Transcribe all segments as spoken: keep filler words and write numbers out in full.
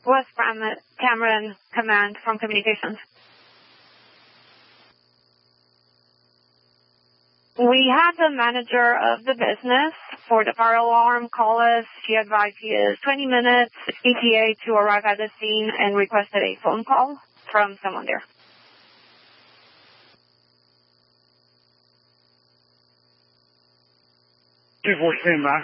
West Bram- Cameron Command from Communications. We had the manager of the business for the fire alarm call us. She advised he is twenty minutes E T A to arrive at the scene and requested a phone call from someone there. two four standby.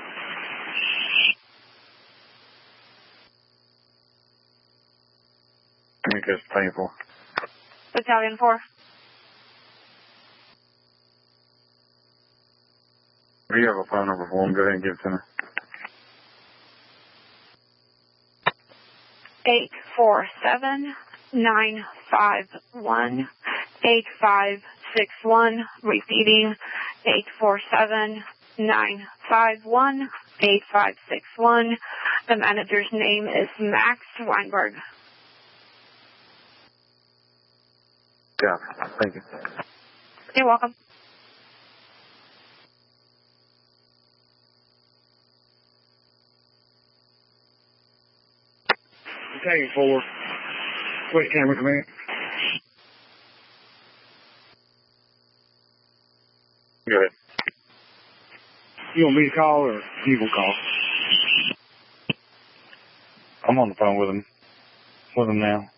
I think it's painful. Battalion four. Do you have a phone number for him? Go ahead and give it to me. eight four seven, nine five one, eight five six one. Repeating, eight four seven, nine five one, eight five six one. The manager's name is Max Weinberg. Yeah, thank you. You're welcome. Battalion four. West Cameron Command. Go ahead. You want me to call or you will call? I'm on the phone with him. With him now.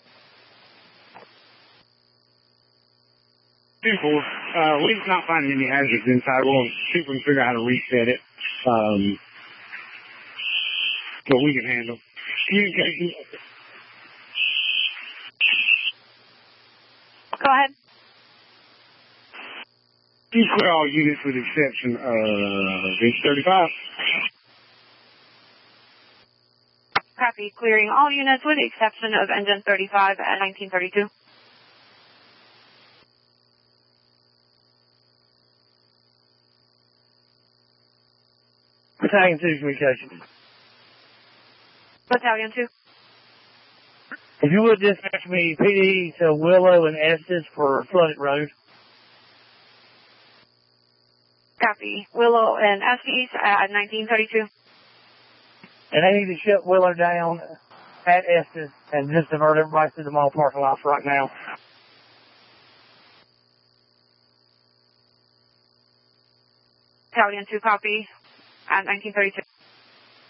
two four. Uh, we're not finding any hazards inside. We'll see if we can figure out how to reset it. Um, but we can handle. Communication. Go ahead. You clear all units with the exception of H thirty-five. Copy. Clearing all units with the exception of engine thirty-five at nineteen thirty-two. Battalion two communication. Battalion two. If you would dispatch me P D to Willow and Estes for flooded road. Copy. Willow and Estes at nineteen thirty-two. And they need to shut Willow down at Estes and just divert everybody through the mall parking lots right now. Battalion two copy at nineteen thirty-two.